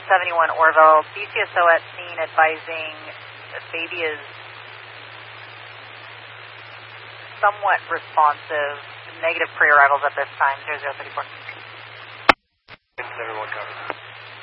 71 Orville, BCSO at scene advising the baby is somewhat responsive, negative pre-arrivals at this time, 0034. Everyone covered.